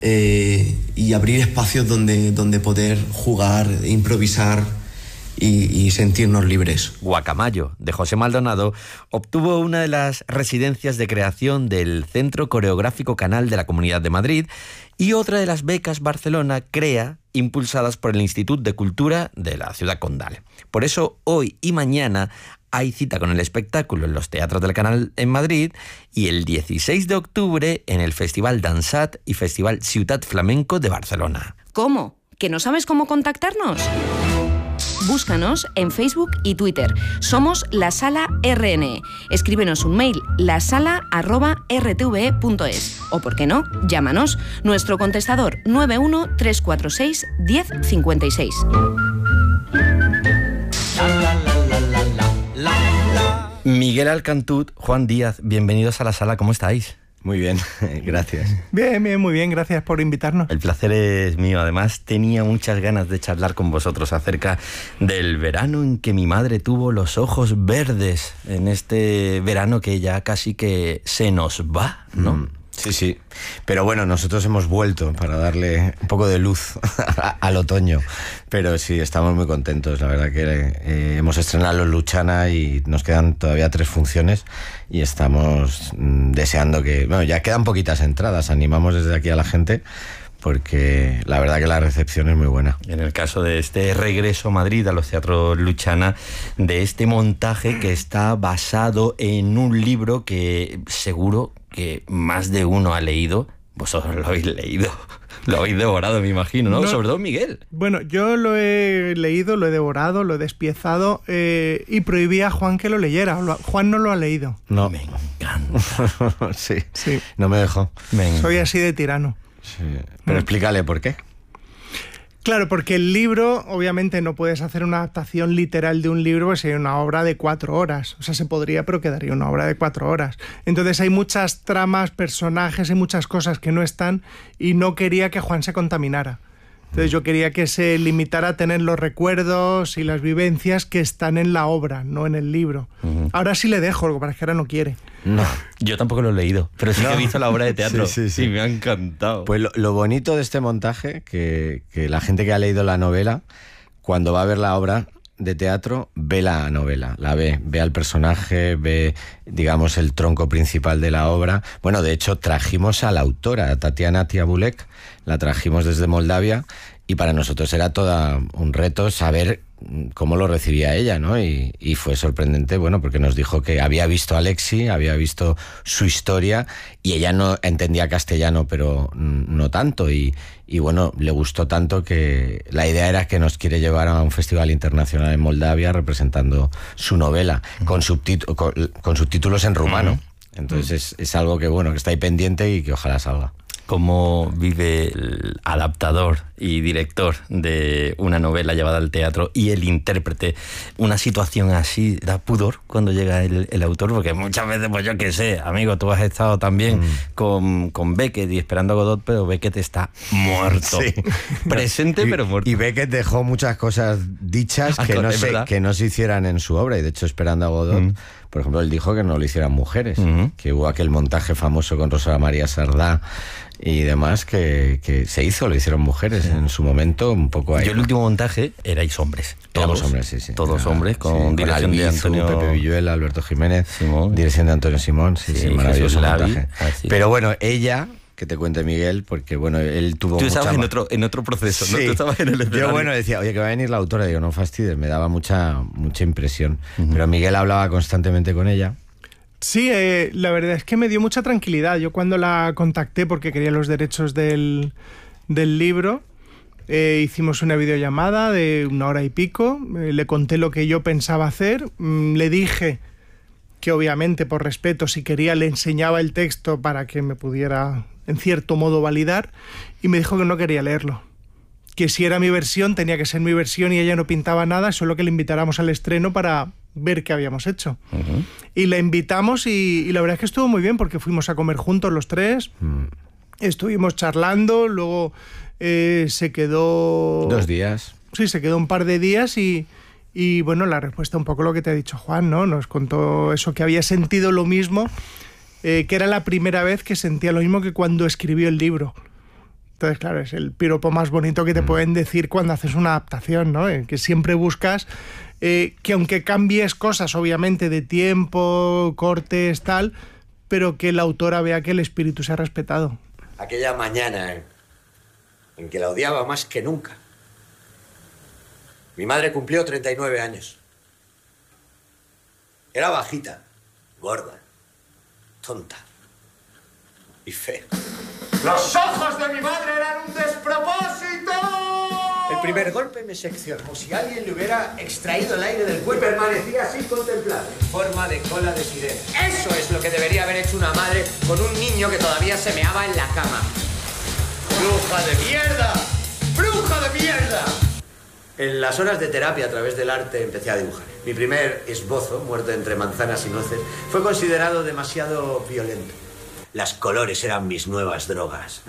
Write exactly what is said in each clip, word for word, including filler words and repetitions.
eh, y abrir espacios donde, donde poder jugar, improvisar y, y sentirnos libres. Guacamayo, de José Maldonado, obtuvo una de las residencias de creación del Centro Coreográfico Canal de la Comunidad de Madrid y otra de las becas Barcelona Crea, impulsadas por el Instituto de Cultura de la Ciudad Condal. Por eso, hoy y mañana hay cita con el espectáculo en los teatros del Canal en Madrid y el dieciséis de octubre en el Festival Dansat y Festival Ciutat Flamenco de Barcelona. ¿Cómo? ¿Que no sabes cómo contactarnos? Búscanos en Facebook y Twitter. Somos La Sala R N E. Escríbenos un mail, lasala arroba r t v e punto es. O, ¿por qué no?, llámanos. Nuestro contestador nueve uno tres cuatro seis diez cincuenta y seis. Miguel Alcantut, Juan Díaz, bienvenidos a La Sala. ¿Cómo estáis? Muy bien, gracias. Bien, bien, muy bien, gracias por invitarnos. El placer es mío. Además, tenía muchas ganas de charlar con vosotros acerca del verano en que mi madre tuvo los ojos verdes, en este verano que ya casi que se nos va, ¿no? Mm, sí, sí. Pero bueno, nosotros hemos vuelto para darle un poco de luz al otoño. Pero sí, estamos muy contentos. La verdad que eh, hemos estrenado Los Luchana y nos quedan todavía tres funciones y estamos mm, deseando que... Bueno, ya quedan poquitas entradas. Animamos desde aquí a la gente porque la verdad que la recepción es muy buena. En el caso de este regreso a Madrid, a los teatros Luchana, de este montaje que está basado en un libro que seguro que más de uno ha leído. Vosotros lo habéis leído, lo habéis devorado, me imagino, ¿no? no Sobre todo Miguel. Bueno, yo lo he leído, lo he devorado, lo he despiezado eh, y prohibí a Juan que lo leyera. Juan no lo ha leído. No. Me encanta. sí. sí, no me dejó. Me Soy así de tirano. Sí. Pero mm. explícale por qué. Claro, porque el libro, obviamente no puedes hacer una adaptación literal de un libro, que sería una obra de cuatro horas. O sea, se podría, pero quedaría una obra de cuatro horas. Entonces hay muchas tramas, personajes y muchas cosas que no están y no quería que Juan se contaminara. Entonces yo quería que se limitara a tener los recuerdos y las vivencias que están en la obra, no en el libro. Uh-huh. Ahora sí le dejo, lo que pasa es que ahora no quiere. No, yo tampoco lo he leído, pero sí no. que he visto la obra de teatro. Sí, sí, sí. sí me ha encantado. Pues lo, lo bonito de este montaje, que, que la gente que ha leído la novela, cuando va a ver la obra de teatro, ve la novela, la ve, ve al personaje, ve, digamos, el tronco principal de la obra. Bueno, de hecho, trajimos a la autora, a Tatiana Tiabulek, la trajimos desde Moldavia, y para nosotros era todo un reto saber cómo lo recibía ella, ¿no? Y, y fue sorprendente, bueno, porque nos dijo que había visto a Alexi, había visto su historia, y ella no entendía castellano, pero no tanto, y, y bueno, le gustó tanto que la idea era que nos quiere llevar a un festival internacional en Moldavia representando su novela, uh-huh. con, subtit- con, con subtítulos en rumano. Uh-huh. Entonces uh-huh. es, es algo que, bueno, que está ahí pendiente y que ojalá salga. ¿Cómo vive el adaptador y director de una novela llevada al teatro y el intérprete una situación así? ¿Da pudor cuando llega el, el autor? Porque muchas veces, pues yo qué sé, amigo, tú has estado también mm. con, con Beckett y Esperando a Godot, pero Beckett está muerto. Sí. Presente, y, pero muerto. Y Beckett dejó muchas cosas dichas que, no se, que no se hicieran en su obra, y de hecho Esperando a Godot, mm. por ejemplo, él dijo que no lo hicieran mujeres, mm-hmm. que hubo aquel montaje famoso con Rosa María Sardá y demás que, que se hizo, lo hicieron mujeres sí. en su momento, un poco ahí. Yo el último montaje erais hombres. Todos Éramos hombres, sí, sí. Todos Era, hombres, con sí, dirección con Albizu, de Antonio... Pepe Villuela, Alberto Jiménez, Simón. Dirección de Antonio Simón, sí, sí, sí maravilloso montaje. Así. Pero bueno, ella... Que te cuente Miguel, porque bueno, él tuvo Tú mucha estabas ma- en otro, en otro proceso, ¿no? Sí. Tú estabas en el escenario. Yo, bueno, decía, oye, que va a venir la autora. Digo, no fastidies, me daba mucha, mucha impresión. Uh-huh. Pero Miguel hablaba constantemente con ella. Sí, eh, la verdad es que me dio mucha tranquilidad. Yo cuando la contacté, porque quería los derechos del, del libro, eh, hicimos una videollamada de una hora y pico, eh, le conté lo que yo pensaba hacer, mmm, le dije que obviamente por respeto, si quería, le enseñaba el texto para que me pudiera, en cierto modo, validar, y me dijo que no quería leerlo. Que si era mi versión, tenía que ser mi versión y ella no pintaba nada, solo que le invitáramos al estreno para ver qué habíamos hecho. Uh-huh. Y la invitamos y, y la verdad es que estuvo muy bien porque fuimos a comer juntos los tres, uh-huh. estuvimos charlando, luego eh, se quedó... Dos días. Sí, se quedó un par de días y... Y bueno, la respuesta un poco lo que te ha dicho Juan, ¿no? Nos contó eso, que había sentido lo mismo, eh, que era la primera vez que sentía lo mismo que cuando escribió el libro. Entonces, claro, es el piropo más bonito que te pueden decir cuando haces una adaptación, ¿no? En que siempre buscas eh, que aunque cambies cosas, obviamente, de tiempo, cortes, tal, pero que la autora vea que el espíritu se ha respetado. Aquella mañana en que la odiaba más que nunca. Mi madre cumplió treinta y nueve años. Era bajita, gorda, tonta y fea. ¡Los ojos de mi madre eran un despropósito! El primer golpe me seccionó, como si alguien le hubiera extraído el aire del cuerpo. Y permanecía así contemplable, en forma de cola de sirena. Eso es lo que debería haber hecho una madre con un niño que todavía se meaba en la cama. ¡Bruja de mierda! ¡Bruja de mierda! En las horas de terapia a través del arte empecé a dibujar. Mi primer esbozo, muerto entre manzanas y nueces, fue considerado demasiado violento. Las colores eran mis nuevas drogas.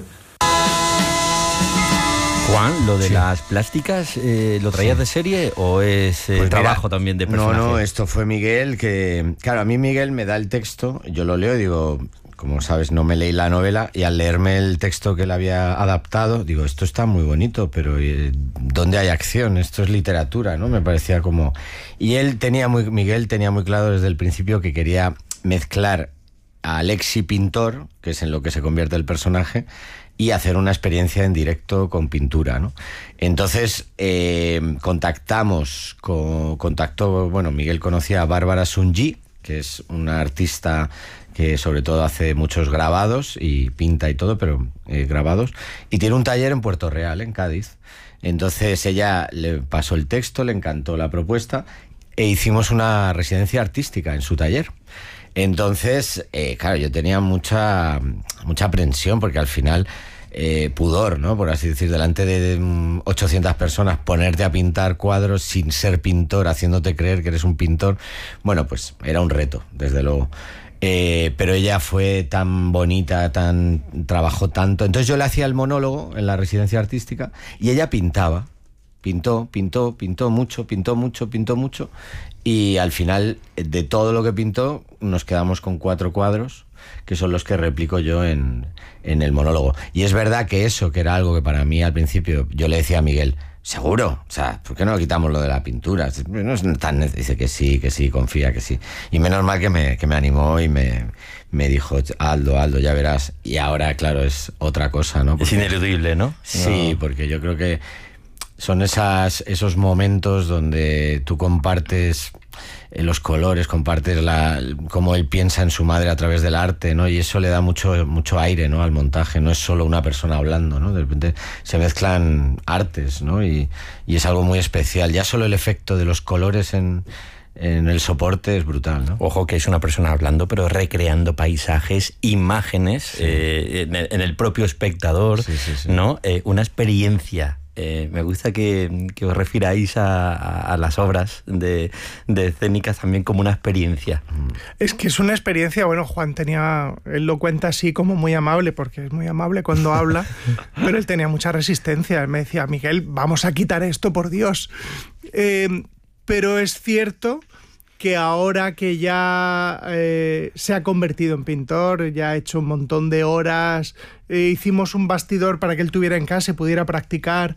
Juan, ¿lo de sí. las plásticas eh, lo traías sí. de serie o es eh, pues trabajo mira, también de personaje? No, no, esto fue Miguel que... Claro, a mí Miguel me da el texto, yo lo leo y digo... Como sabes, no me leí la novela y al leerme el texto que él había adaptado, digo, esto está muy bonito, pero ¿dónde hay acción? Esto es literatura, ¿no? Me parecía como... Y él tenía muy... Miguel tenía muy claro desde el principio que quería mezclar a Alexi pintor, que es en lo que se convierte el personaje, y hacer una experiencia en directo con pintura, ¿no? Entonces, eh, contactamos, con, contactó, bueno, Miguel conocía a Bárbara Sunji, que es una artista que sobre todo hace muchos grabados y pinta y todo, pero eh, grabados, y tiene un taller en Puerto Real, en Cádiz. Entonces ella le pasó el texto, le encantó la propuesta e hicimos una residencia artística en su taller. Entonces, eh, claro, yo tenía mucha, mucha aprensión porque al final... Eh, pudor, ¿no? Por así decir, delante de um, ochocientas personas ponerte a pintar cuadros sin ser pintor, haciéndote creer que eres un pintor, bueno, pues era un reto, desde luego. Eh, pero ella fue tan bonita, tan trabajó tanto. Entonces yo le hacía el monólogo en la residencia artística y ella pintaba, pintó, pintó, pintó mucho, pintó mucho, pintó mucho y al final de todo lo que pintó nos quedamos con cuatro cuadros que son los que replico yo en, en el monólogo. Y es verdad que eso, que era algo que para mí al principio, yo le decía a Miguel, ¿seguro? O sea, ¿por qué no quitamos lo de la pintura? No es tan... Dice que sí, que sí, confía que sí. Y menos mal que me, que me animó y me, me dijo, Aldo, Aldo, ya verás. Y ahora, claro, es otra cosa, ¿no? Porque, es ineludible, ¿no? Sí, no. Porque yo creo que son esas, esos momentos donde tú compartes... los colores, compartes la, cómo él piensa en su madre a través del arte, ¿no? Y eso le da mucho, mucho aire, ¿no? Al montaje, no es solo una persona hablando, ¿no? De repente se mezclan artes, ¿no? Y, y es algo muy especial. Ya solo el efecto de los colores en, en el soporte es brutal, ¿no? Ojo que es una persona hablando, pero recreando paisajes, imágenes, sí. eh, en, el, en el propio espectador, sí, sí, sí. ¿no? Eh, una experiencia. Eh, me gusta que, que os refiráis a, a, a las obras de, de escénicas también como una experiencia. Es que es una experiencia, bueno, Juan tenía, él lo cuenta así como muy amable, porque es muy amable cuando habla, pero él tenía mucha resistencia. Él me decía, Miguel, vamos a quitar esto, por Dios. Eh, pero es cierto que ahora que ya eh, se ha convertido en pintor, ya ha hecho un montón de horas, eh, hicimos un bastidor para que él tuviera en casa y pudiera practicar.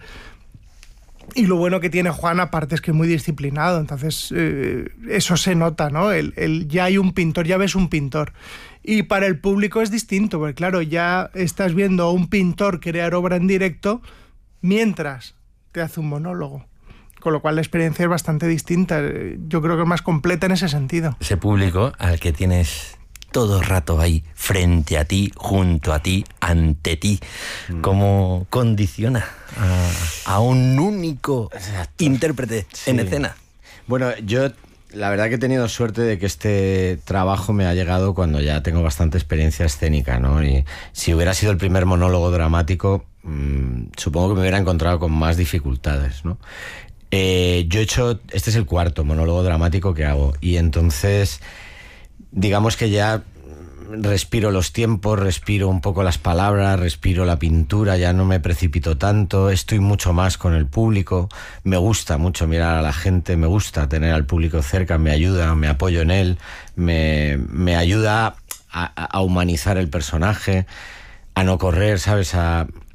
Y lo bueno que tiene Juan, aparte, es que es muy disciplinado, entonces eh, eso se nota, ¿no? El, el, ya hay un pintor, ya ves un pintor. Y para el público es distinto, porque claro, ya estás viendo a un pintor crear obra en directo mientras te hace un monólogo. Con lo cual la experiencia es bastante distinta. Yo creo que es más completa en ese sentido. Ese público al que tienes todo el rato ahí, frente a ti, junto a ti, ante ti, mm. ¿cómo condiciona a, a un único Exacto. intérprete sí. en escena? Bueno, yo la verdad que he tenido suerte de que este trabajo me ha llegado cuando ya tengo bastante experiencia escénica, ¿no? Y si hubiera sido el primer monólogo dramático, mmm, supongo que me hubiera encontrado con más dificultades, ¿no? Eh, yo he hecho, este es el cuarto monólogo dramático que hago y entonces digamos que ya respiro los tiempos, respiro un poco las palabras, respiro la pintura, ya no me precipito tanto, estoy mucho más con el público, me gusta mucho mirar a la gente, me gusta tener al público cerca, me ayuda, me apoyo en él, me, me ayuda a, a humanizar el personaje, a no correr, ¿sabes? A...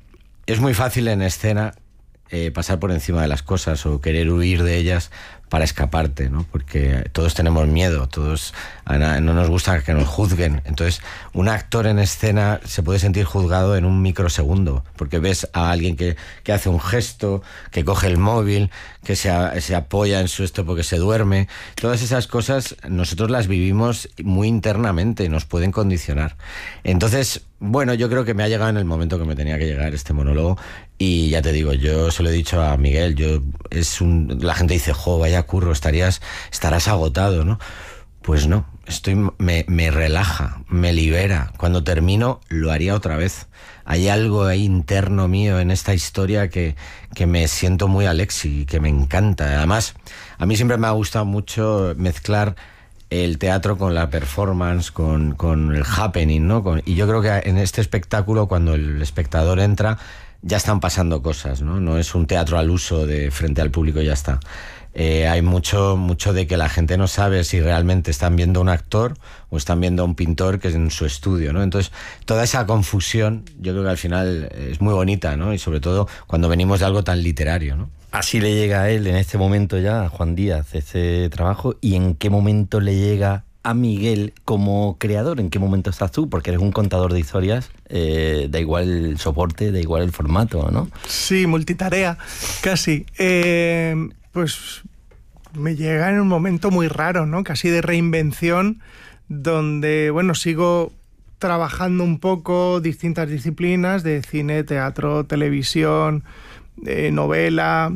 es muy fácil en escena eh, pasar por encima de las cosas o querer huir de ellas para escaparte, ¿no? Porque todos tenemos miedo, todos no nos gusta que nos juzguen. Entonces, un actor en escena se puede sentir juzgado en un microsegundo, porque ves a alguien que, que hace un gesto, que coge el móvil, que se, se apoya en su esto porque se duerme. Todas esas cosas nosotros las vivimos muy internamente y nos pueden condicionar. Entonces, bueno, yo creo que me ha llegado en el momento que me tenía que llegar este monólogo. Y ya te digo, yo se lo he dicho a Miguel, yo es un, la gente dice, jo, vaya curro, estarías, estarás agotado, ¿no? Pues no, estoy, me, me relaja, me libera. Cuando termino, lo haría otra vez. Hay algo ahí interno mío en esta historia que, que me siento muy Alexi, que me encanta. Además, a mí siempre me ha gustado mucho mezclar el teatro con la performance, con, con el happening, ¿no? Con, y yo creo que en este espectáculo, cuando el espectador entra, ya están pasando cosas, ¿no? No es un teatro al uso de frente al público y ya está. Eh, hay mucho, mucho de que la gente no sabe si realmente están viendo a un actor o están viendo a un pintor que es en su estudio, ¿no? Entonces, toda esa confusión, yo creo que al final es muy bonita, ¿no? Y sobre todo cuando venimos de algo tan literario, ¿no? Así le llega a él en este momento ya, a Juan Díaz, este trabajo. ¿Y en qué momento le llega a Miguel como creador? ¿En qué momento estás tú? Porque eres un contador de historias, eh, da igual el soporte, da igual el formato, ¿no? Sí, multitarea, casi. Eh, pues me llega en un momento muy raro, ¿no? Casi de reinvención, donde, bueno, sigo trabajando un poco distintas disciplinas de cine, teatro, televisión, eh, novela.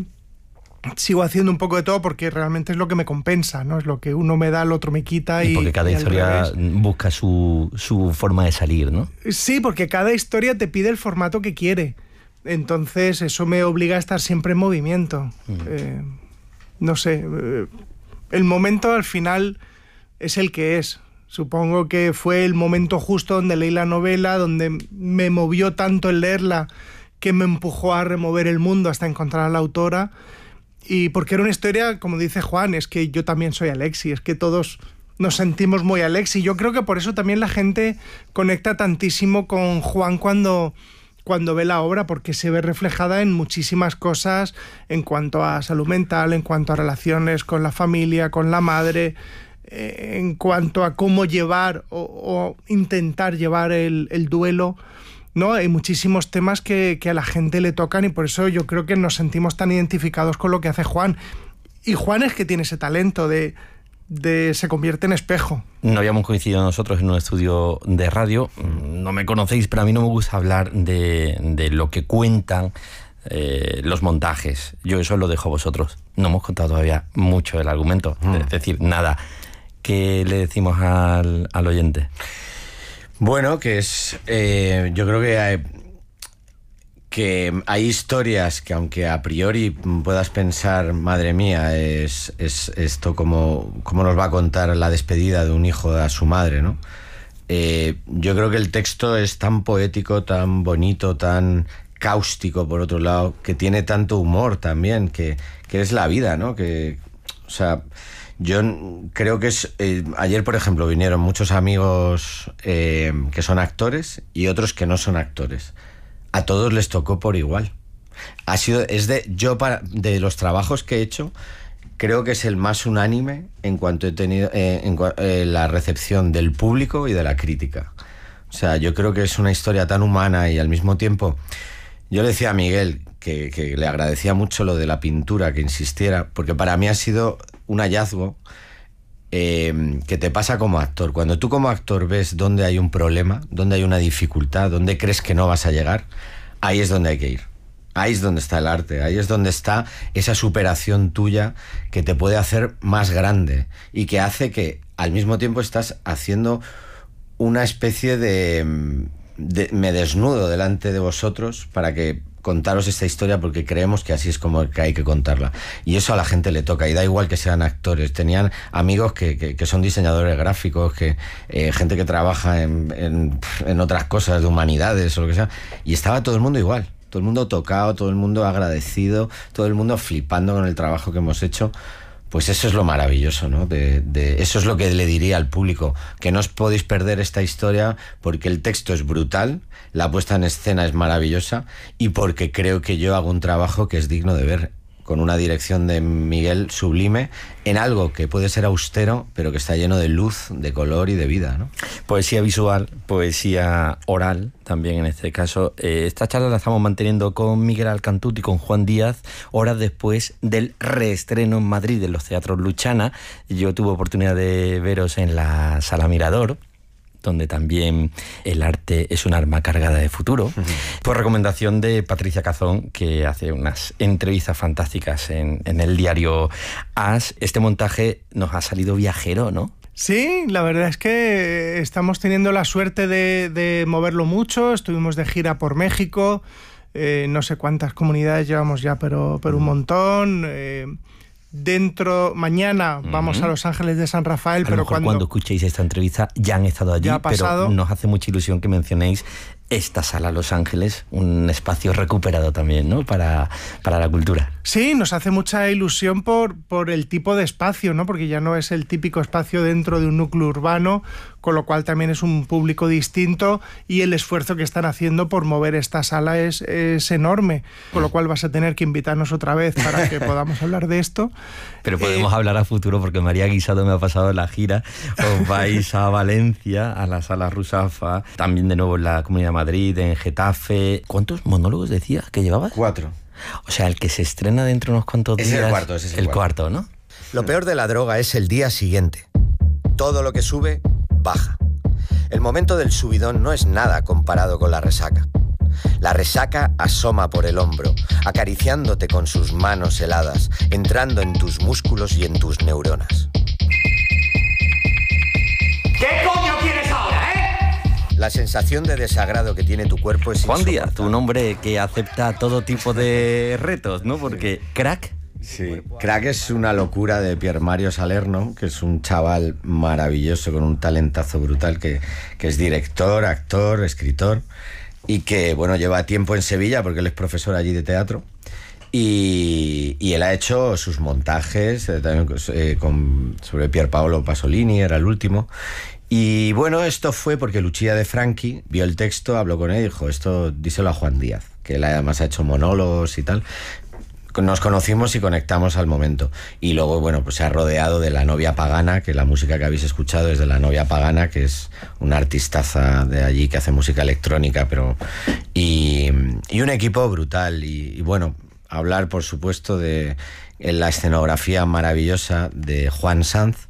Sigo haciendo un poco de todo porque realmente es lo que me compensa, ¿no? Es lo que uno me da, el otro me quita. Y, y porque cada y historia busca su, su forma de salir, ¿no? Sí, porque cada historia te pide el formato que quiere. Entonces eso me obliga a estar siempre en movimiento. Mm. Eh, no sé, eh, el momento al final es el que es. Supongo que fue el momento justo donde leí la novela, donde me movió tanto el leerla que me empujó a remover el mundo hasta encontrar a la autora. Y porque era una historia, como dice Juan, es que yo también soy Alexi, es que todos nos sentimos muy Alexi. Yo creo que por eso también la gente conecta tantísimo con Juan cuando, cuando ve la obra, porque se ve reflejada en muchísimas cosas en cuanto a salud mental, en cuanto a relaciones con la familia, con la madre, eh, en cuanto a cómo llevar o, o intentar llevar el, el duelo, ¿no? Hay muchísimos temas que, que a la gente le tocan y por eso yo creo que nos sentimos tan identificados con lo que hace Juan. Y Juan es que tiene ese talento de, de se convierte en espejo. No habíamos coincidido nosotros en un estudio de radio. No me conocéis, pero a mí no me gusta hablar de, de lo que cuentan eh, los montajes. Yo eso lo dejo a vosotros. No hemos contado todavía mucho del argumento. Mm. Es decir, nada. ¿Qué le decimos al, al oyente? Bueno, que es... Eh, yo creo que hay, que hay historias que aunque a priori puedas pensar, madre mía, es, es esto como, como nos va a contar la despedida de un hijo a su madre, ¿no? Eh, yo creo que el texto es tan poético, tan bonito, tan cáustico, por otro lado, que tiene tanto humor también, que, que es la vida, ¿no? Que, o sea... Yo creo que es... Eh, ayer, por ejemplo, vinieron muchos amigos eh, que son actores y otros que no son actores. A todos les tocó por igual. Ha sido... Es de... Yo, para, de los trabajos que he hecho, creo que es el más unánime en cuanto he tenido... Eh, en eh, la recepción del público y de la crítica. O sea, yo creo que es una historia tan humana y al mismo tiempo... Yo le decía a Miguel que, que le agradecía mucho lo de la pintura, que insistiera, porque para mí ha sido... un hallazgo eh, que te pasa como actor. Cuando tú como actor ves dónde hay un problema, dónde hay una dificultad, dónde crees que no vas a llegar, ahí es donde hay que ir. Ahí es donde está el arte, ahí es donde está esa superación tuya que te puede hacer más grande y que hace que al mismo tiempo estás haciendo una especie de... de me desnudo delante de vosotros para que contaros esta historia porque creemos que así es como que hay que contarla. Y eso a la gente le toca, y da igual que sean actores. Tenían amigos que, que, que son diseñadores gráficos, que eh, gente que trabaja en, en, en otras cosas de humanidades o lo que sea, y estaba todo el mundo igual. Todo el mundo tocado, todo el mundo agradecido, todo el mundo flipando con el trabajo que hemos hecho, Pues eso es lo maravilloso, ¿no? De, de, eso es lo que le diría al público, que no os podéis perder esta historia porque el texto es brutal, la puesta en escena es maravillosa y porque creo que yo hago un trabajo que es digno de ver, con una dirección de Miguel sublime, en algo que puede ser austero, pero que está lleno de luz, de color y de vida, ¿no? Poesía visual, poesía oral, también en este caso. Eh, esta charla la estamos manteniendo con Miguel Alcantut y con Juan Díaz, horas después del reestreno en Madrid de los teatros Luchana. Yo tuve oportunidad de veros en la Sala Mirador, donde también el arte es un arma cargada de futuro, uh-huh. por recomendación de Patricia Cazón, que hace unas entrevistas fantásticas en, en el diario As. Este montaje nos ha salido viajero, ¿no? Sí, la verdad es que estamos teniendo la suerte de, de moverlo mucho. Estuvimos de gira por México, eh, no sé cuántas comunidades llevamos ya, pero, pero un montón. Eh, Dentro, mañana vamos uh-huh. a Los Ángeles de San Rafael, a pero lo mejor cuando, cuando escuchéis esta entrevista ya han estado allí, pero nos hace mucha ilusión que mencionéis esta sala Los Ángeles, un espacio recuperado también, ¿no? Para, para la cultura. Sí, nos hace mucha ilusión por, por el tipo de espacio, ¿no? Porque ya no es el típico espacio dentro de un núcleo urbano, con lo cual también es un público distinto y el esfuerzo que están haciendo por mover esta sala es, es enorme, con lo cual vas a tener que invitarnos otra vez para que podamos hablar de esto. Pero podemos eh, hablar a futuro porque María Guisado me ha pasado la gira. Os vais a Valencia, a la Sala Rusafa, también de nuevo en la Comunidad de Madrid, en Getafe. ¿Cuántos monólogos decías que llevabas? Cuatro. O sea, el que se estrena dentro de unos cuantos días... Es el cuarto, ese es el, el cuarto. cuarto, ¿no? Lo peor de la droga es el día siguiente. Todo lo que sube, baja. El momento del subidón no es nada comparado con la resaca. La resaca asoma por el hombro, acariciándote con sus manos heladas, entrando en tus músculos y en tus neuronas. ¿Qué coño quieres ahora, eh? La sensación de desagrado que tiene tu cuerpo es Juan Díaz, un hombre que acepta todo tipo de retos, ¿no? Porque Crack... Sí, Crack es una locura de Pier Mario Salerno, que es un chaval maravilloso con un talentazo brutal, que, que es director, actor, escritor, y que, bueno, lleva tiempo en Sevilla porque él es profesor allí de teatro. Y, y él ha hecho sus montajes eh, también, eh, con, sobre Pier Paolo Pasolini, era el último. Y bueno, esto fue porque Lucia de Franchi vio el texto, habló con él y dijo, esto díselo a Juan Díaz, que él además ha hecho monólogos y tal. Nos conocimos y conectamos al momento. Y luego, bueno, pues se ha rodeado de La Novia Pagana, que la música que habéis escuchado es de La Novia Pagana, que es una artistaza de allí que hace música electrónica, pero... Y, y un equipo brutal. Y, y bueno, hablar, por supuesto, de la escenografía maravillosa de Juan Sanz,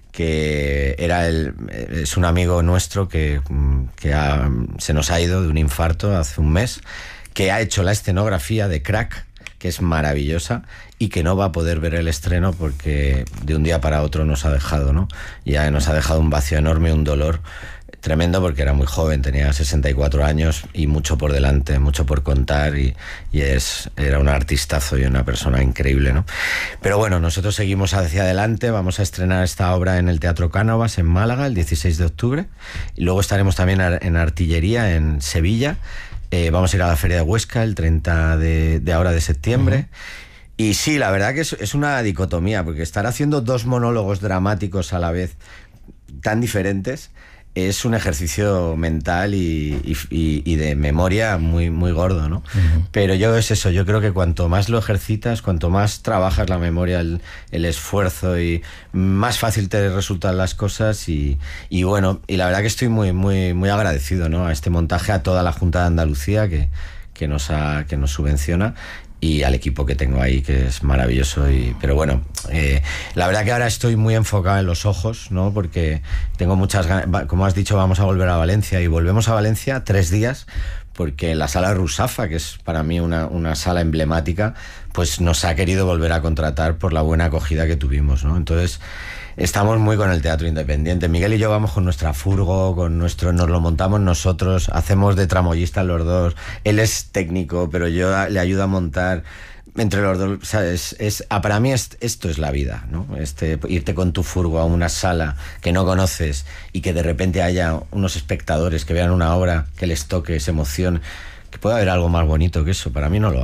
que era el, es un amigo nuestro que, que ha, se nos ha ido de un infarto hace un mes, que ha hecho la escenografía de Crack, que es maravillosa y que no va a poder ver el estreno porque de un día para otro nos ha dejado, ¿no? Ya nos ha dejado un vacío enorme, un dolor tremendo porque era muy joven, tenía sesenta y cuatro años y mucho por delante, mucho por contar y, y es, era un artistazo y una persona increíble, ¿no? Pero bueno, nosotros seguimos hacia adelante, vamos a estrenar esta obra en el Teatro Cánovas en Málaga el dieciséis de octubre y luego estaremos también en Artillería en Sevilla. Eh, vamos a ir a la Feria de Huesca el treinta de, de ahora de septiembre. Uh-huh. Y sí, la verdad que es, es una dicotomía, porque estar haciendo dos monólogos dramáticos a la vez tan diferentes es un ejercicio mental y, y, y de memoria muy, muy gordo, ¿no? Uh-huh. Pero yo es eso, yo creo que cuanto más lo ejercitas, cuanto más trabajas la memoria, el, el esfuerzo, y más fácil te resultan las cosas. Y, y bueno, y la verdad que estoy muy, muy, muy agradecido, ¿no? A este montaje, a toda la Junta de Andalucía que, que, nos, ha, que nos subvenciona, y al equipo que tengo ahí, que es maravilloso. Y, pero bueno, eh, la verdad que ahora estoy muy enfocado en los ojos, ¿no? Porque tengo muchas ganas, como has dicho, vamos a volver a Valencia, y volvemos a Valencia tres días, porque la Sala Rusafa, que es para mí una, una sala emblemática, pues nos ha querido volver a contratar por la buena acogida que tuvimos, ¿no? Entonces estamos muy con el teatro independiente. Miguel y yo vamos con nuestra furgo, con nuestro, nos lo montamos nosotros, hacemos de tramoyistas los dos. Él es técnico, pero yo le ayudo a montar. Entre los dos, ¿sabes? Es, para mí es, esto es la vida, ¿no? Este, irte con tu furgo a una sala que no conoces y que de repente haya unos espectadores que vean una obra, que les toque, se emocionen. Que pueda haber algo más bonito que eso, para mí no lo hay.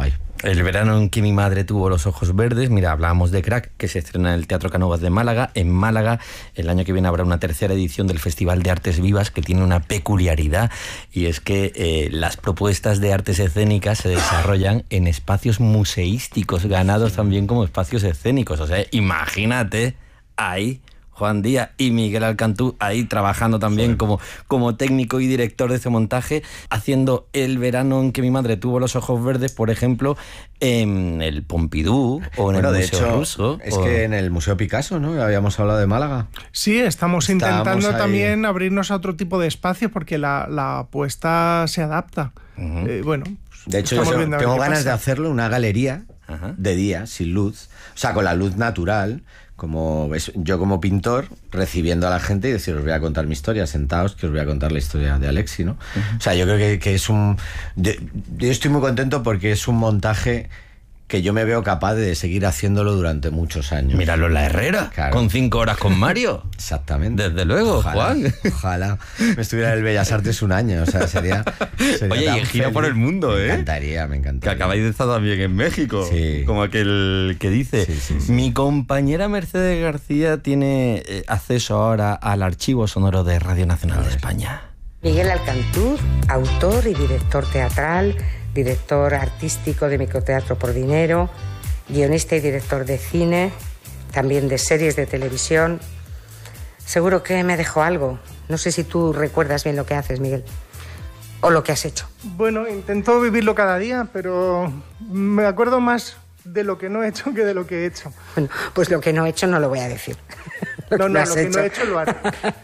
El verano en que mi madre tuvo los ojos verdes. Mira, hablábamos de Crack, que se estrena en el Teatro Cánovas de Málaga. En Málaga, el año que viene habrá una tercera edición del Festival de Artes Vivas, que tiene una peculiaridad, y es que eh, las propuestas de artes escénicas se desarrollan en espacios museísticos, ganados también como espacios escénicos. O sea, imagínate ahí Juan Díaz y Miguel Alcantú ahí trabajando también sí. como, como técnico y director de ese montaje, haciendo El verano en que mi madre tuvo los ojos verdes, por ejemplo, en el Pompidou o en bueno, el de Museo hecho, Ruso. Es o... que en el Museo Picasso, ¿no? Habíamos hablado de Málaga. Sí, estamos intentando Estábamos también abrirnos a otro tipo de espacios porque la, la apuesta se adapta. Uh-huh. Eh, bueno, pues de hecho, yo tengo ganas pasa. de hacerlo en una galería uh-huh. de día, sin luz, o sea, con la luz natural. Como yo como pintor recibiendo a la gente y decir, os voy a contar mi historia, sentaos, que os voy a contar la historia de Alexi, ¿no? Uh-huh. O sea, yo creo que, que es un... Yo, yo estoy muy contento porque es un montaje que yo me veo capaz de seguir haciéndolo durante muchos años. Míralo en La Herrera, claro. Con cinco horas con Mario. Exactamente. Desde luego, ojalá, Juan. Ojalá me estuviera en el Bellas Artes un año, o sea, sería... sería Oye, y gira por el mundo, ¿eh? Me encantaría, me encantaría. Que acabáis de estar también en México, sí. Como aquel que dice. Sí, sí, sí. Mi compañera Mercedes García tiene eh, acceso ahora al archivo sonoro de Radio Nacional de España. Miguel Alcantú, autor y director teatral, director artístico de Microteatro por Dinero, guionista y director de cine, también de series de televisión. Seguro que me dejó algo. No sé si tú recuerdas bien lo que haces, Miguel, o lo que has hecho. Bueno, intento vivirlo cada día, pero me acuerdo más de lo que no he hecho que de lo que he hecho. Bueno, pues lo que no he hecho no lo voy a decir. Lo no, no, lo que no he hecho lo haré.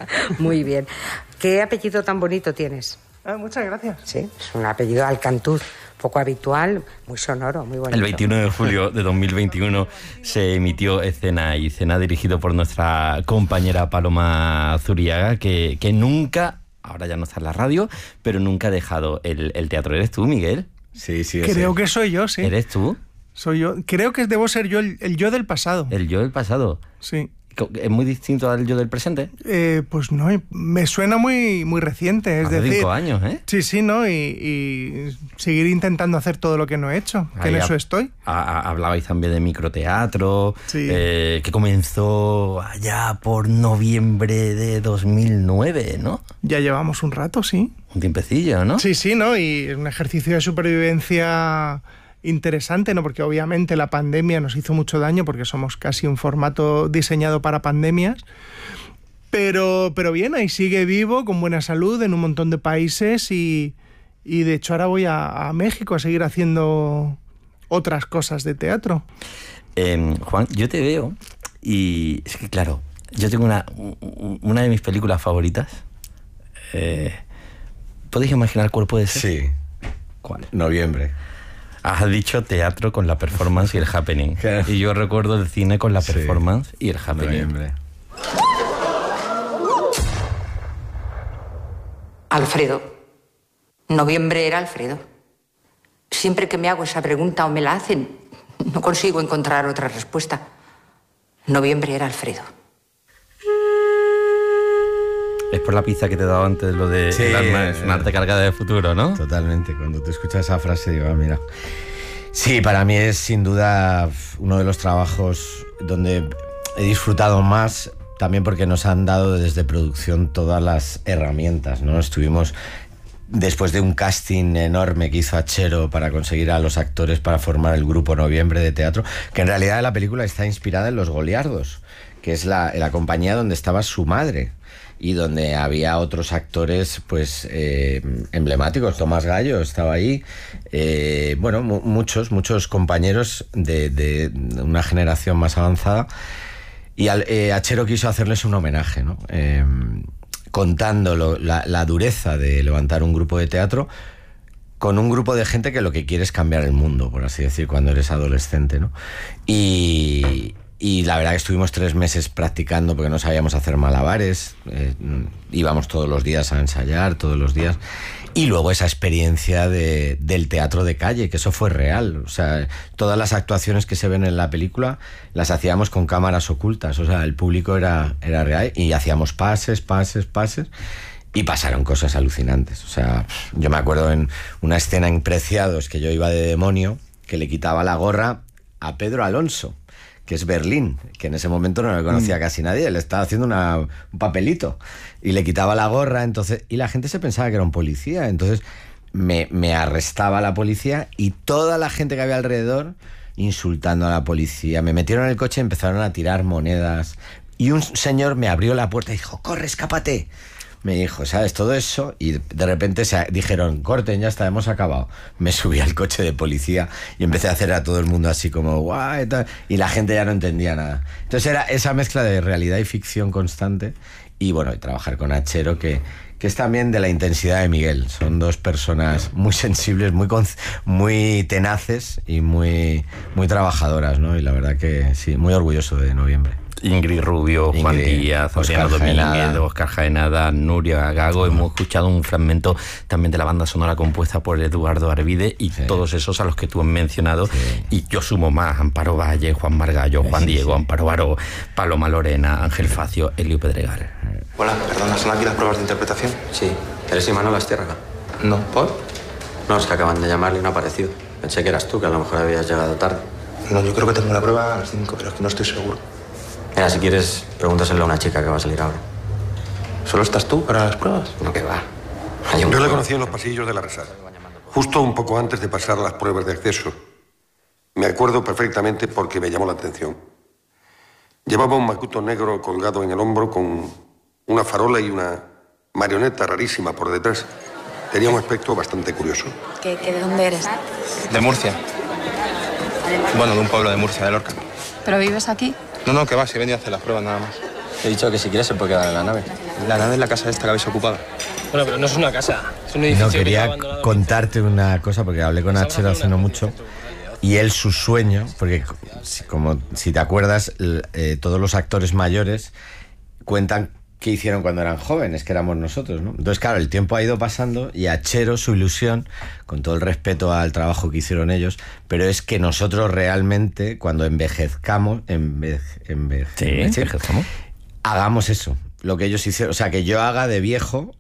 Muy bien. ¿Qué apellido tan bonito tienes? Ah, muchas gracias. Sí, es un apellido Alcantú, poco habitual, muy sonoro, muy bonito. El veintiuno de julio de dos mil veintiuno se emitió Escena y Cena, dirigido por nuestra compañera Paloma Zuriaga, que, que nunca, ahora ya no está en la radio, pero nunca ha dejado el, el teatro. ¿Eres tú, Miguel? Sí, sí. Creo sí. que soy yo, sí. ¿Eres tú? Soy yo. Creo que debo ser yo el, el yo del pasado. ¿El yo del pasado? Sí. ¿Es muy distinto al yo del presente? Eh, pues no, me suena muy, muy reciente. Es Hace decir, cinco años, ¿eh? Sí, sí, ¿no? Y, y seguir intentando hacer todo lo que no he hecho. Que en eso estoy. A, a, hablabais también de microteatro, sí. eh, que comenzó allá por noviembre de dos mil nueve, ¿no? Ya llevamos un rato, sí. Un tiempecillo, ¿no? Sí, sí, ¿no? Y es un ejercicio de supervivencia interesante, ¿no? Porque obviamente la pandemia nos hizo mucho daño porque somos casi un formato diseñado para pandemias, pero, pero bien, ahí sigue vivo, con buena salud en un montón de países y, y de hecho ahora voy a, a México a seguir haciendo otras cosas de teatro. Eh, Juan, yo te veo y es que claro, yo tengo una, una de mis películas favoritas. Eh, ¿Podéis imaginar cuál puede ser? Sí. ¿Cuál? Noviembre. Has dicho teatro con la performance y el happening. Claro. Y yo recuerdo el cine con la performance sí. y el happening. Noviembre. Alfredo. Noviembre era Alfredo. Siempre que me hago esa pregunta o me la hacen, no consigo encontrar otra respuesta. Noviembre era Alfredo. Es por la pizza que te he dado antes, lo de sí, el alma es un arte cargada de futuro, ¿no? Totalmente. Cuando te escuchas esa frase, digo, ah, mira. Sí, para mí es sin duda uno de los trabajos donde he disfrutado más, también porque nos han dado desde producción todas las herramientas, ¿no? Estuvimos, después de un casting enorme que hizo Achero para conseguir a los actores para formar el grupo Noviembre de teatro, que en realidad la película está inspirada en Los Goliardos, que es la, la compañía donde estaba su madre y donde había otros actores pues eh, emblemáticos. Tomás Gallo estaba ahí, eh, bueno, mu- muchos, muchos compañeros de, de una generación más avanzada, y al, eh, Achero quiso hacerles un homenaje, ¿no? Eh, contando lo, la, la dureza de levantar un grupo de teatro con un grupo de gente que lo que quiere es cambiar el mundo, por así decir, cuando eres adolescente, ¿no? Y... Y la verdad que estuvimos tres meses practicando porque no sabíamos hacer malabares, eh, íbamos todos los días a ensayar, todos los días. Y luego esa experiencia de, del teatro de calle, que eso fue real. O sea, todas las actuaciones que se ven en la película las hacíamos con cámaras ocultas. O sea, el público era, era real y hacíamos pases, pases, pases. Y pasaron cosas alucinantes. O sea, yo me acuerdo en una escena en Preciados que yo iba de demonio, que le quitaba la gorra a Pedro Alonso, que es Berlín, que en ese momento no le conocía mm. casi nadie, le estaba haciendo una, un papelito, y le quitaba la gorra, entonces, y la gente se pensaba que era un policía, entonces me, me arrestaba la policía y toda la gente que había alrededor insultando a la policía. Me metieron en el coche y empezaron a tirar monedas, y un señor me abrió la puerta y dijo, corre, escápate. Me dijo, ¿sabes? Todo eso, y de repente se dijeron, corten, ya está, hemos acabado. Me subí al coche de policía y empecé a hacer a todo el mundo así como, guay, tal, y la gente ya no entendía nada. Entonces era esa mezcla de realidad y ficción constante, y bueno, y trabajar con Achero, que, que es también de la intensidad de Miguel. Son dos personas muy sensibles, muy, muy tenaces y muy, muy trabajadoras, ¿no? Y la verdad que sí, muy orgulloso de Noviembre. Ingrid Rubio, Ingrid, Juan Díaz, Adriano Domínguez, Óscar Jaenada, Nuria Gago. Hemos escuchado un fragmento también de la banda sonora compuesta por Eduardo Arvide y sí. todos esos a los que tú has mencionado. Sí. Y yo sumo más: Amparo Valle, Juan Margallo, Juan sí, Diego, sí. Amparo Baró, Paloma Lorena, Ángel Facio, Elio Pedregal. Hola, perdona, ¿son aquí las pruebas de interpretación? Sí. ¿Eres Imanol Astiérraga? No. ¿Por? No, es que acaban de llamarle y no ha aparecido. Pensé que eras tú, que a lo mejor habías llegado tarde. No, yo creo que tengo la prueba a las cinco, pero es que no estoy seguro. Mira, si quieres, pregúntaselo a una chica que va a salir ahora. ¿Solo estás tú para las pruebas? No, que va. Hay un... Yo le conocí en los pasillos de la Resaca, justo un poco antes de pasar las pruebas de acceso. Me acuerdo perfectamente porque me llamó la atención. Llevaba un macuto negro colgado en el hombro con una farola y una marioneta rarísima por detrás. Tenía un aspecto bastante curioso. ¿Qué, qué, ¿De dónde eres? De Murcia. Bueno, de un pueblo de Murcia, de Lorca. ¿Pero vives aquí? No, no, que va, si venía a hacer las pruebas nada más. He dicho que si quieres se puede quedar en la nave. La nave es la casa esta que habéis ocupado. Bueno, pero no es una casa, es un edificio. No, quería que contarte una cosa, porque hablé con Achero hace no mucho, y él su sueño, porque como si te acuerdas, eh, todos los actores mayores cuentan qué hicieron cuando eran jóvenes, que éramos nosotros, ¿no? Entonces, claro, el tiempo ha ido pasando y Achero, su ilusión, con todo el respeto al trabajo que hicieron ellos, pero es que nosotros realmente, cuando envejezcamos, enve, enve, sí, envejezcamos, hagamos eso, lo que ellos hicieron. O sea, que yo haga de viejo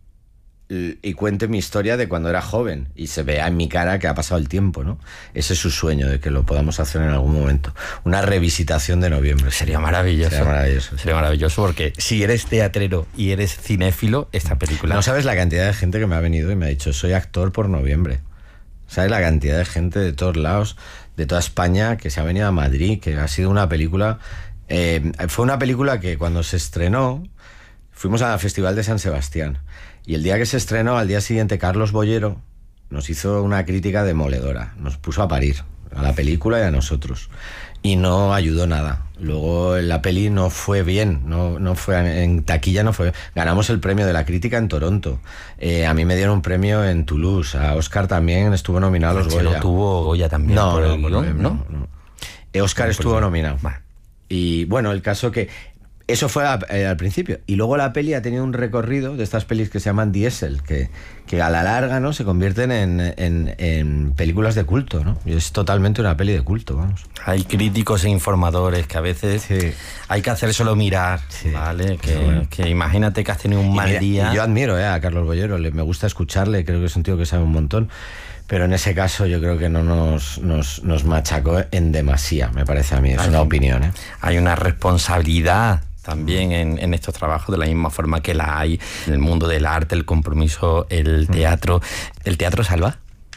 y cuente mi historia de cuando era joven y se vea en mi cara que ha pasado el tiempo, ¿no? Ese es su sueño, de que lo podamos hacer en algún momento. Una revisitación de Noviembre. Sería maravilloso. Sería maravilloso. Sería maravilloso porque si eres teatrero y eres cinéfilo, esta película... No sabes la cantidad de gente que me ha venido y me ha dicho, soy actor por Noviembre. ¿Sabes la cantidad de gente de todos lados, de toda España, que se ha venido a Madrid, que ha sido una película... Eh, fue una película que cuando se estrenó, fuimos al Festival de San Sebastián. Y el día que se estrenó, al día siguiente, Carlos Bollero nos hizo una crítica demoledora. Nos puso a parir a la película y a nosotros. Y no ayudó nada. Luego la peli no fue bien, no, no fue en taquilla, no fue. Ganamos el premio de la crítica en Toronto. Eh, a mí me dieron un premio en Toulouse. A Oscar también estuvo nominado a los Goya. ¿No tuvo Goya también? No, por no, el, no, ¿no? no, no, no. Eh, Oscar no, estuvo nominado. Vale. Y bueno, el caso que... Eso fue a, eh, al principio. Y luego la peli ha tenido un recorrido de estas pelis que se llaman diésel, que, que a la larga, ¿no?, se convierten en, en, en películas de culto, ¿no? Y es totalmente una peli de culto, vamos. Hay críticos e informadores que a veces sí. hay que hacer solo mirar, sí. ¿vale? Que, bueno. que imagínate que has tenido un y mal mira, día. Y yo admiro eh, a Carlos Bollero, le, me gusta escucharle, creo que es un tío que sabe un montón. Pero en ese caso yo creo que no nos, nos, nos machacó en demasía, me parece a mí, es hay, una opinión, ¿eh? Hay una responsabilidad también en, en estos trabajos, de la misma forma que la hay en el mundo del arte, el compromiso, el teatro. ¿El teatro salva?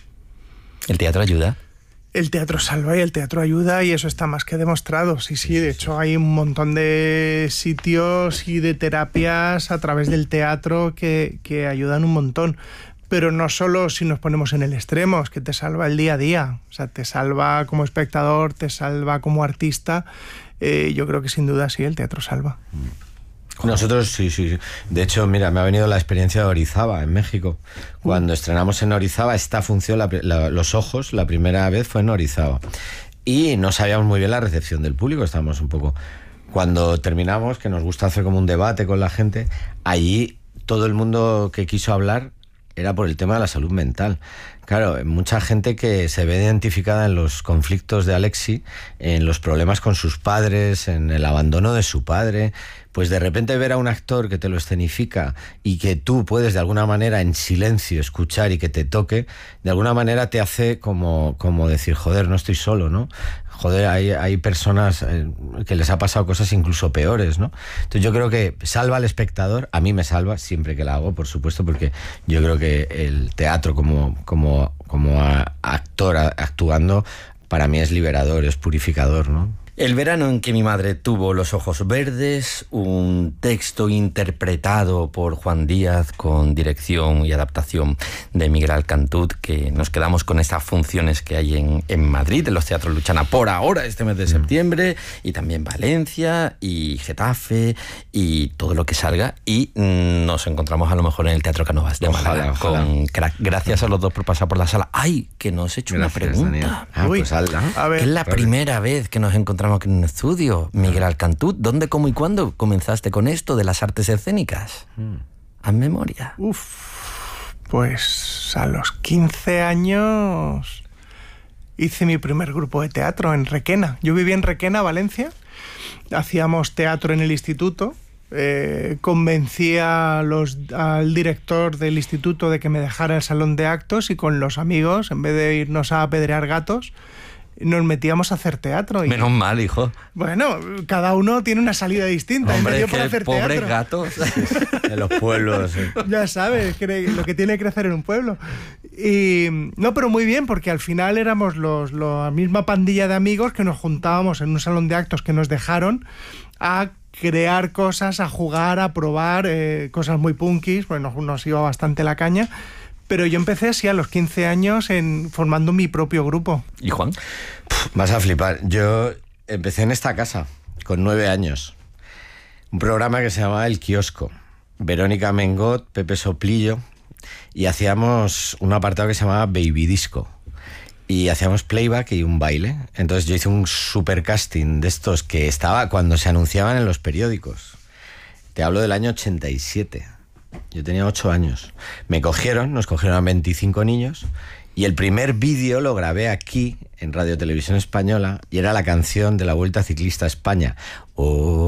¿El teatro ayuda? El teatro salva y el teatro ayuda, y eso está más que demostrado. Sí, sí, de hecho hay un montón de sitios y de terapias a través del teatro que, que ayudan un montón. Pero no solo si nos ponemos en el extremo, es que te salva el día a día. O sea, te salva como espectador, te salva como artista. Eh, yo creo que sin duda sí, el teatro salva. Nosotros sí, sí. De hecho, mira, me ha venido la experiencia de Orizaba, en México. Cuando uh. estrenamos en Orizaba esta función, la, la, Los Ojos, la primera vez fue en Orizaba. Y no sabíamos muy bien la recepción del público, estábamos un poco... Cuando terminamos, que nos gusta hacer como un debate con la gente, allí todo el mundo que quiso hablar era por el tema de la salud mental. Claro, mucha gente que se ve identificada en los conflictos de Alexi, en los problemas con sus padres, en el abandono de su padre, pues de repente ver a un actor que te lo escenifica y que tú puedes de alguna manera en silencio escuchar y que te toque, de alguna manera te hace como, como decir, joder, no estoy solo, ¿no? Joder, hay, hay personas eh, que les ha pasado cosas incluso peores, ¿no? Entonces yo creo que salva al espectador, a mí me salva siempre que la hago, por supuesto, porque yo creo que el teatro como, como, como actor actuando, para mí es liberador, es purificador, ¿no? El verano en que mi madre tuvo los ojos verdes, un texto interpretado por Juan Díaz con dirección y adaptación de Miguel Alcantut, que nos quedamos con estas funciones que hay en, en Madrid, en los teatros Luchana por ahora, este mes de septiembre, y también Valencia y Getafe y todo lo que salga, y mm, nos encontramos a lo mejor en el Teatro Cánovas de Málaga. Ojalá, ojalá. Con crack. Gracias a los dos por pasar por la sala. ¡Ay! Que nos he hecho Gracias, una pregunta. Ah, Uy, pues hazla. A ver, que es la vale. primera vez que nos encontramos aquí en un estudio. Miguel Alcantut, ¿dónde, cómo y cuándo comenzaste con esto de las artes escénicas? Mm. Haz memoria. Uf, pues a los quince años hice mi primer grupo de teatro en Requena. Yo vivía en Requena, Valencia. Hacíamos teatro en el instituto. Eh, convencí a los, al director del instituto de que me dejara el salón de actos y con los amigos, en vez de irnos a apedrear gatos, nos metíamos a hacer teatro. Y, menos mal, hijo. Bueno, cada uno tiene una salida distinta. Hombre, y es que hacer pobres teatro. gatos en los pueblos. Sí. Ya sabes, lo que tiene que crecer en un pueblo. Y no, pero muy bien, porque al final éramos los, los, la misma pandilla de amigos que nos juntábamos en un salón de actos que nos dejaron a crear cosas, a jugar, a probar, eh, cosas muy punkis, pues nos, nos iba bastante la caña. Pero yo empecé así a los quince años en, formando mi propio grupo. ¿Y Juan? Vas a flipar. Yo empecé en esta casa con nueve años. Un programa que se llamaba El Kiosco. Verónica Mengot, Pepe Soplillo. Y hacíamos un apartado que se llamaba Baby Disco. Y hacíamos playback y un baile. Entonces yo hice un super casting de estos que estaba cuando se anunciaban en los periódicos. Te hablo del año ochenta y siete. Yo tenía ocho años. Me cogieron, nos cogieron a veinticinco niños y el primer vídeo lo grabé aquí en Radio Televisión Española y era la canción de la Vuelta Ciclista a España. Oh,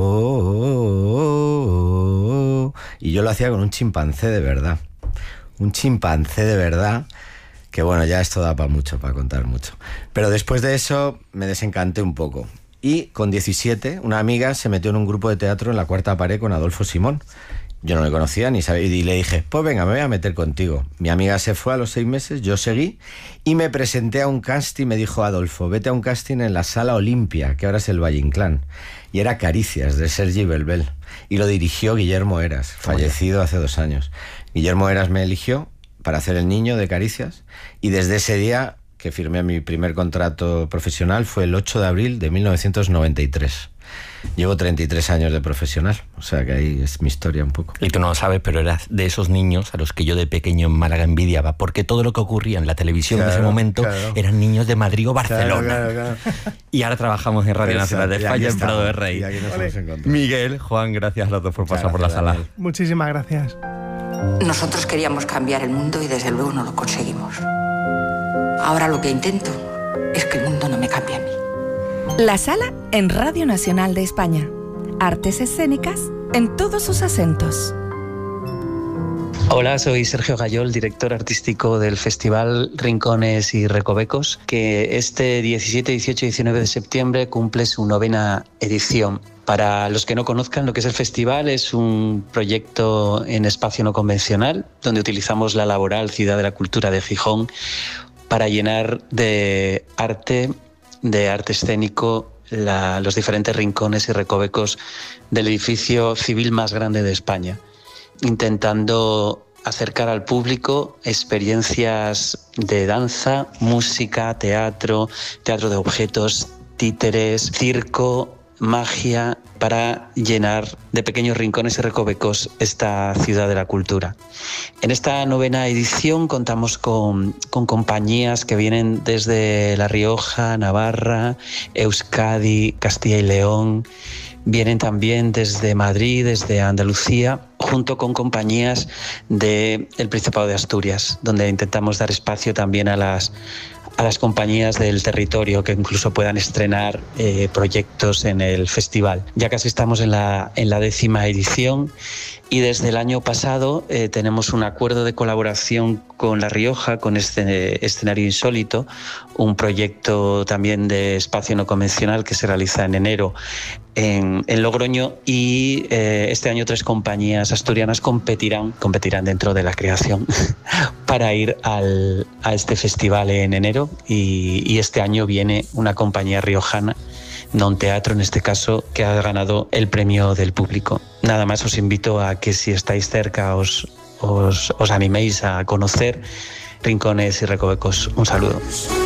oh, oh, oh. Y yo lo hacía con un chimpancé de verdad. Un chimpancé de verdad que bueno, ya esto da para mucho, para contar mucho. Pero después de eso me desencanté un poco. Y con diecisiete una amiga se metió en un grupo de teatro en La Cuarta Pared con Adolfo Simón. Yo no le conocía ni sabía y le dije, pues venga, me voy a meter contigo. Mi amiga se fue a los seis meses, yo seguí y me presenté a un casting. Me dijo Adolfo, vete a un casting en la Sala Olimpia, que ahora es el Valle Inclán. Y era Caricias, de Sergi Belbel. Y lo dirigió Guillermo Heras, fallecido hace dos años. Guillermo Heras me eligió para hacer el niño de Caricias y desde ese día que firmé mi primer contrato profesional fue el ocho de abril de mil novecientos noventa y tres. Llevo treinta y tres años de profesional, o sea que ahí es mi historia un poco. Y tú no lo sabes, pero eras de esos niños a los que yo de pequeño en Málaga envidiaba, porque todo lo que ocurría en la televisión claro, en ese momento claro. eran niños de Madrid o Barcelona. Claro, claro, claro. Y ahora trabajamos en Radio Nacional de España, en Prado de Rey. Miguel, Juan, gracias a los dos por pasar por la sala. Daniel. Muchísimas gracias. Nosotros queríamos cambiar el mundo y desde luego no lo conseguimos. Ahora lo que intento es que el mundo no me cambie a mí. La Sala en Radio Nacional de España. Artes escénicas en todos sus acentos. Hola, soy Sergio Gayol, director artístico del Festival Rincones y Recovecos, que este diecisiete, dieciocho y diecinueve de septiembre cumple su novena edición. Para los que no conozcan lo que es el festival, es un proyecto en espacio no convencional, donde utilizamos la laboral Ciudad de la Cultura de Gijón para llenar de arte, de arte escénico, la, los diferentes rincones y recovecos del edificio civil más grande de España, intentando acercar al público experiencias de danza, música, teatro, teatro de objetos, títeres, circo, magia, para llenar de pequeños rincones y recovecos esta ciudad de la cultura. En esta novena edición contamos con, con compañías que vienen desde La Rioja, Navarra, Euskadi, Castilla y León. Vienen también desde Madrid, desde Andalucía, junto con compañías del Principado de Asturias, donde intentamos dar espacio también a las a las compañías del territorio que incluso puedan estrenar eh, proyectos en el festival. Ya casi estamos en la, en la décima edición y desde el año pasado eh, tenemos un acuerdo de colaboración con La Rioja, con este escenario insólito, un proyecto también de espacio no convencional que se realiza en enero en, en Logroño y eh, este año tres compañías asturianas competirán, competirán dentro de la creación para ir al, a este festival en enero y, y este año viene una compañía riojana, Non Teatro en este caso, que ha ganado el premio del público. Nada más, os invito a que si estáis cerca os, os, os animéis a conocer Rincones y Recovecos. Un saludo.